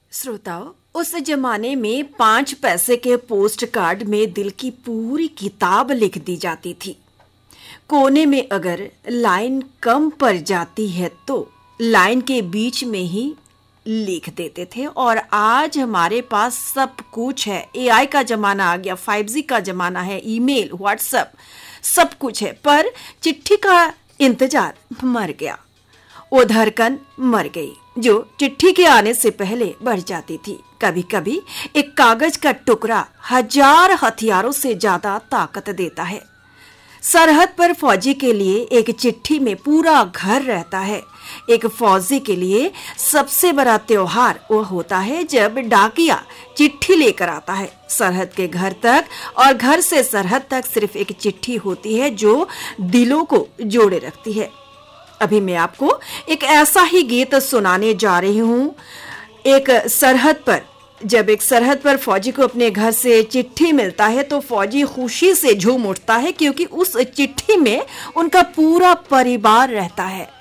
श्रोताओं, उस जमाने में 5 पैसे के पोस्ट कार्ड में दिल की पूरी किताब लिख दी जाती थी। कोने में अगर लाइन कम पड़ जाती है तो लाइन के बीच में ही लिख देते थे। और आज हमारे पास सब कुछ है। एआई का जमाना आ गया, 5G का जमाना है, ईमेल, व्हाट्सएप, सब कुछ है। पर चिट्ठी का इंतजार मर गया। वो धड़कन मर गई जो चिट्ठी के आने से पहले बढ़ जाती थी। कभी कभी एक कागज का टुकड़ा 1000 हथियारों से ज्यादा ताकत देता है। सरहद पर फौजी के लिए एक चिट्ठी में पूरा घर रहता है। एक फौजी के लिए सबसे बड़ा त्योहार वो होता है जब डाकिया चिट्ठी लेकर आता है सरहद के घर तक। और घर से सरहद तक सिर्फ एक चिट्ठी होती है जो दिलों को जोड़े रखती है। अभी मैं आपको एक ऐसा ही गीत सुनाने जा रही हूँ। जब एक सरहद पर फौजी को अपने घर से चिट्ठी मिलता है तो फौजी खुशी से झूम उठता है, क्योंकि उस चिट्ठी में उनका पूरा परिवार रहता है।